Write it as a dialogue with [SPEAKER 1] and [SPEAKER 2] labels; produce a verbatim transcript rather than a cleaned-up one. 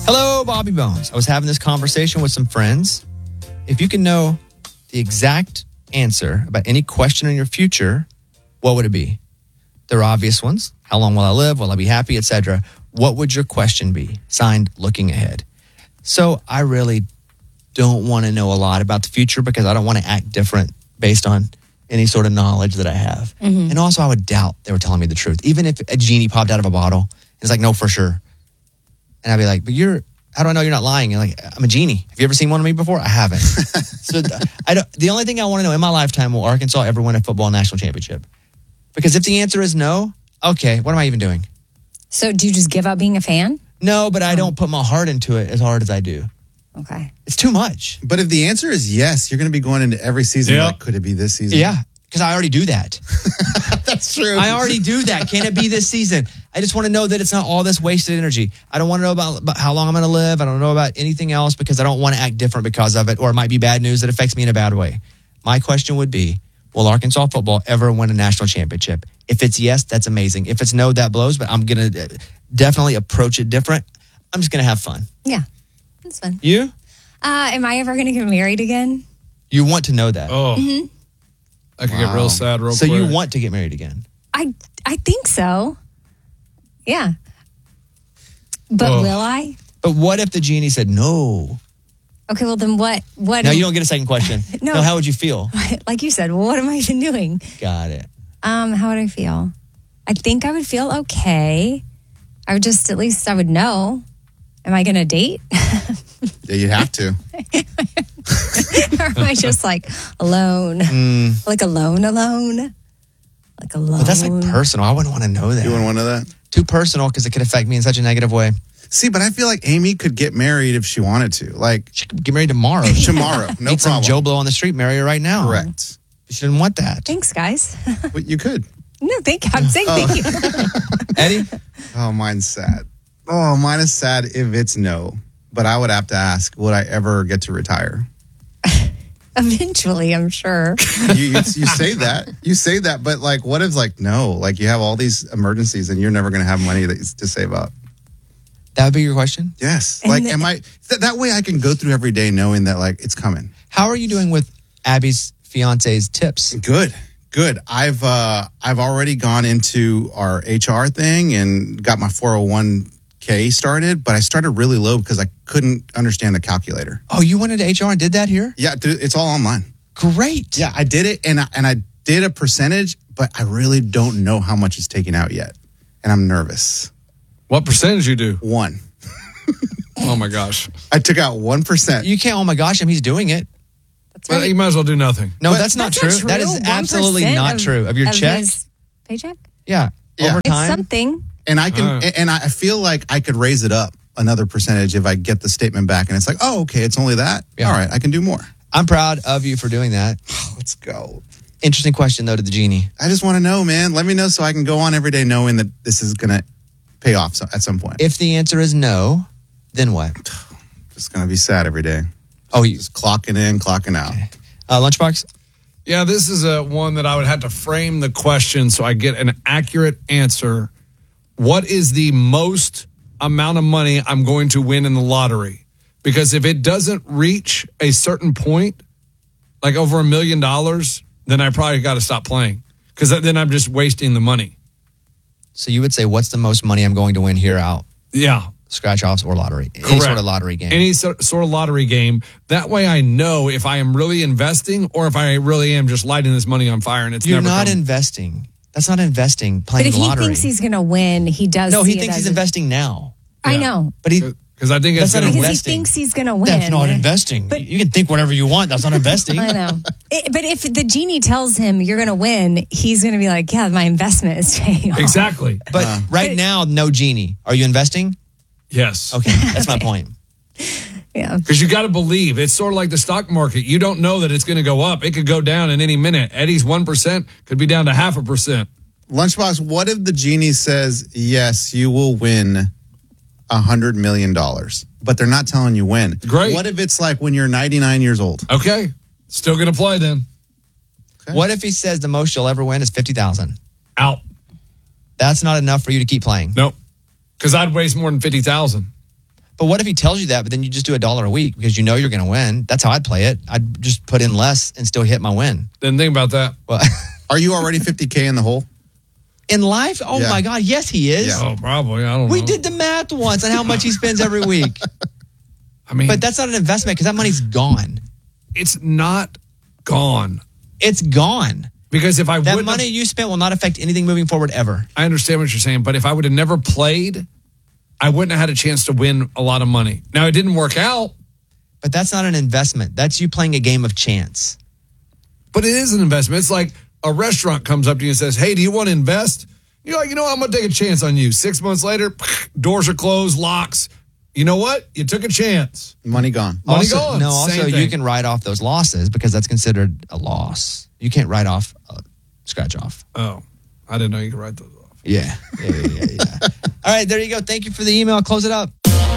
[SPEAKER 1] Hello, Bobby Bones. I was having this conversation with some friends. If you can know the exact answer about any question in your future, what would it be? There are obvious ones. How long will I live? Will I be happy, et cetera. What would your question be? Signed, looking ahead. So I really don't want to know a lot about the future because I don't want to act different based on any sort of knowledge that I have. Mm-hmm. And also I would doubt they were telling me the truth. Even if a genie popped out of a bottle, it's like, no, for sure. And I'd be like, but you're, how do I know you're not lying? You're like, I'm a genie. Have you ever seen one of me before? I haven't. so I don't, the only thing I want to know in my lifetime, will Arkansas ever win a football national championship? Because if the answer is no, okay, what am I even doing?
[SPEAKER 2] So do you just give up being a fan?
[SPEAKER 1] No, but I don't put my heart into it as hard as I do.
[SPEAKER 2] Okay.
[SPEAKER 1] It's too much.
[SPEAKER 3] But if the answer is yes, you're going to be going into every season
[SPEAKER 4] Yeah.
[SPEAKER 3] like, could it be this season?
[SPEAKER 1] Yeah, because I already do that.
[SPEAKER 3] That's true.
[SPEAKER 1] I already do that. Can it be this season? I just want to know that it's not all this wasted energy. I don't want to know about, about how long I'm going to live. I don't know about anything else because I don't want to act different because of it, or it might be bad news that affects me in a bad way. My question would be, will Arkansas football ever win a national championship? If it's yes, that's amazing. If it's no, that blows, but I'm going to definitely approach it different. I'm just going to have fun.
[SPEAKER 2] Yeah, that's fun.
[SPEAKER 1] You?
[SPEAKER 2] Uh, am I ever going to get married again?
[SPEAKER 1] You want to know that.
[SPEAKER 4] Oh,
[SPEAKER 2] Mm-hmm.
[SPEAKER 4] I could get real sad real
[SPEAKER 1] So
[SPEAKER 4] quick.
[SPEAKER 1] you want to get married again?
[SPEAKER 2] I I think so. Yeah. But
[SPEAKER 4] Oh.
[SPEAKER 2] will I?
[SPEAKER 1] But what if the genie said no?
[SPEAKER 2] Okay, well then what? What?
[SPEAKER 1] No, you don't get a second question.
[SPEAKER 2] No.
[SPEAKER 1] no. How would you feel?
[SPEAKER 2] Like you said, well, what am I even doing?
[SPEAKER 1] Got it.
[SPEAKER 2] Um, how would I feel? I think I would feel okay. I would just, at least I would know. Am I going to date?
[SPEAKER 3] Yeah, you have to.
[SPEAKER 2] Or am I just like alone?
[SPEAKER 1] Mm.
[SPEAKER 2] Like alone, alone? Like alone.
[SPEAKER 1] But that's like personal. I wouldn't want to know that.
[SPEAKER 3] You wouldn't want to know that?
[SPEAKER 1] Too personal because it could affect me in such a negative way.
[SPEAKER 3] See, but I feel like Amy could get married if she wanted to. Like,
[SPEAKER 1] She could get married tomorrow.
[SPEAKER 3] tomorrow. No
[SPEAKER 1] Meet some
[SPEAKER 3] problem.
[SPEAKER 1] Joe Blow on the street, marry her right now.
[SPEAKER 3] Correct.
[SPEAKER 1] She didn't want that.
[SPEAKER 2] Thanks, guys.
[SPEAKER 3] But you could.
[SPEAKER 2] No, thank you. I'm saying thank you.
[SPEAKER 1] Eddie?
[SPEAKER 3] Oh, mine's sad. Oh, mine is sad if it's no. But I would have to ask, would I ever get to retire?
[SPEAKER 2] Eventually, I'm sure.
[SPEAKER 3] You, you, you say that. You say that. But, like, what if, like, no? Like, you have all these emergencies and you're never going to have money that, to save up.
[SPEAKER 1] That would be your question?
[SPEAKER 3] Yes.
[SPEAKER 2] And
[SPEAKER 3] like,
[SPEAKER 2] the-
[SPEAKER 3] am I... Th- that way I can go through every day knowing that, like, it's coming.
[SPEAKER 1] How are you doing with Abby's fiance's tips?
[SPEAKER 3] Good. Good. I've uh, I've already gone into our H R thing and got my four oh one k started, but I started really low because I couldn't understand the calculator.
[SPEAKER 1] Oh, you went into H R and did that here?
[SPEAKER 3] Yeah, dude, it's all online.
[SPEAKER 1] Great.
[SPEAKER 3] Yeah, I did it, and I, and I did a percentage, but I really don't know how much is taken out yet, and I'm nervous.
[SPEAKER 4] What percentage you do?
[SPEAKER 3] One.
[SPEAKER 4] Oh my gosh.
[SPEAKER 3] I took out one percent.
[SPEAKER 1] You can't, oh my gosh, him, he's doing it.
[SPEAKER 2] That's
[SPEAKER 4] Well,
[SPEAKER 2] right.
[SPEAKER 4] you might as well do nothing.
[SPEAKER 1] No,
[SPEAKER 3] But-
[SPEAKER 1] that's, not,
[SPEAKER 2] That's
[SPEAKER 1] true.
[SPEAKER 2] not true.
[SPEAKER 1] That is
[SPEAKER 2] one
[SPEAKER 1] absolutely
[SPEAKER 2] percent
[SPEAKER 1] not
[SPEAKER 2] of-
[SPEAKER 1] true. Of your
[SPEAKER 2] of
[SPEAKER 1] check?
[SPEAKER 2] his paycheck?
[SPEAKER 1] Yeah.
[SPEAKER 3] Yeah.
[SPEAKER 1] Over
[SPEAKER 2] It's
[SPEAKER 1] time.
[SPEAKER 2] something.
[SPEAKER 3] And I can,
[SPEAKER 4] Uh.
[SPEAKER 3] and I feel like I could raise it up another percentage if I get the statement back, and it's like, oh, okay, it's only that.
[SPEAKER 1] Yeah.
[SPEAKER 3] All right, I can do more.
[SPEAKER 1] I'm proud of you for doing that.
[SPEAKER 3] Let's go.
[SPEAKER 1] Interesting question, though, to the genie.
[SPEAKER 3] I just want to know, man. Let me know so I can go on every day knowing that this is going to pay off so, at some point.
[SPEAKER 1] If the answer is no, then what?
[SPEAKER 3] It's going to be sad every day.
[SPEAKER 1] Oh, you,
[SPEAKER 3] Just clocking in, clocking out.
[SPEAKER 1] uh, Lunchbox?
[SPEAKER 4] Yeah, this is a one that I would have to frame the question so I get an accurate answer. What is the most amount of money I'm going to win in the lottery? Because if it doesn't reach a certain point, like over a million dollars, then I probably got to stop playing because then I'm just wasting the money.
[SPEAKER 1] So you would say, what's the most money I'm going to win here out?
[SPEAKER 4] Yeah.
[SPEAKER 1] Scratch offs or lottery? Any
[SPEAKER 4] Correct.
[SPEAKER 1] sort of lottery game.
[SPEAKER 4] Any so- sort of lottery game. That way I know if I am really investing or if I really am just lighting this money on fire and it's
[SPEAKER 1] You're
[SPEAKER 4] never
[SPEAKER 1] not
[SPEAKER 4] coming.
[SPEAKER 1] investing. That's not investing,
[SPEAKER 2] But
[SPEAKER 1] playing
[SPEAKER 2] if
[SPEAKER 1] the
[SPEAKER 2] he
[SPEAKER 1] lottery.
[SPEAKER 2] thinks he's going to win, he does.
[SPEAKER 1] no, he
[SPEAKER 2] see it
[SPEAKER 1] thinks
[SPEAKER 2] as
[SPEAKER 1] he's
[SPEAKER 2] a-
[SPEAKER 1] investing now.
[SPEAKER 2] I
[SPEAKER 4] Yeah.
[SPEAKER 2] know.
[SPEAKER 1] But he
[SPEAKER 4] Because I think it's
[SPEAKER 1] That's not
[SPEAKER 4] going to
[SPEAKER 2] Because
[SPEAKER 1] investing.
[SPEAKER 2] he thinks he's going to win.
[SPEAKER 1] That's not investing.
[SPEAKER 2] But-
[SPEAKER 1] you can think whatever you want. That's not investing.
[SPEAKER 2] I know. It, but if the genie tells him you're going to win, he's going to be like, yeah, my investment is paying off.
[SPEAKER 4] Exactly.
[SPEAKER 1] But right
[SPEAKER 2] But-
[SPEAKER 1] now, no genie. Are you investing?
[SPEAKER 4] Yes.
[SPEAKER 1] Okay, that's my point.
[SPEAKER 2] Yeah.
[SPEAKER 4] Because you got to believe. It's sort of like the stock market. You don't know that it's going to go up. It could go down in any minute. Eddie's one percent could be down to half a percent.
[SPEAKER 3] Lunchbox, what if the genie says, yes, you will win one hundred million dollars, but they're not telling you when?
[SPEAKER 4] Great.
[SPEAKER 3] What if it's like when you're ninety-nine years old?
[SPEAKER 4] Okay. Still going to play then.
[SPEAKER 3] Okay.
[SPEAKER 1] What if he says the most you'll ever win is fifty thousand?
[SPEAKER 4] Out.
[SPEAKER 1] That's not enough for you to keep playing.
[SPEAKER 4] Nope. Because I'd waste more than fifty thousand.
[SPEAKER 1] But what if he tells you that, but then you just do a dollar a week because you know you're going to win? That's how I'd play it. I'd just put in less and still hit my win.
[SPEAKER 4] Didn't think about that.
[SPEAKER 1] Well,
[SPEAKER 3] Are you already fifty K in the hole?
[SPEAKER 1] in life, oh
[SPEAKER 3] Yeah.
[SPEAKER 1] my God, yes, he is.
[SPEAKER 3] Yeah.
[SPEAKER 4] Oh, probably. I don't know.
[SPEAKER 1] We did the math once on how much he spends every week.
[SPEAKER 4] I mean,
[SPEAKER 1] But that's not an investment because that money's gone.
[SPEAKER 4] it's not gone.
[SPEAKER 1] It's gone.
[SPEAKER 4] Because if I
[SPEAKER 1] That
[SPEAKER 4] would
[SPEAKER 1] money you spent will not affect anything moving forward ever.
[SPEAKER 4] I understand what you're saying, but if I would have never played, I wouldn't have had a chance to win a lot of money. Now, it didn't work out,
[SPEAKER 1] But that's not an investment. That's you playing a game of chance.
[SPEAKER 4] but it is an investment. It's like a restaurant comes up to you and says, hey, do you want to invest? You're like, you know what? I'm going to take a chance on you. Six months later, doors are closed, locks. You know what? You took a chance.
[SPEAKER 3] Money gone.
[SPEAKER 4] Money
[SPEAKER 1] also,
[SPEAKER 4] gone.
[SPEAKER 1] No,
[SPEAKER 4] Same
[SPEAKER 1] also you
[SPEAKER 4] thing.
[SPEAKER 1] can write off those losses because that's considered a loss. You can't write off a scratch off.
[SPEAKER 4] Oh, I didn't know you could write those off.
[SPEAKER 1] Yeah. Yeah, yeah, yeah, yeah. All right, there you go. Thank you for the email. Close it up.